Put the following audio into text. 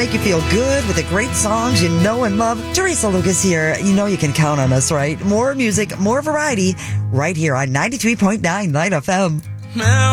make you feel good with the great songs you know and love. Teresa Lucas here. You know you can count on us, right? More music, more variety, right here on 93.9 Light FM.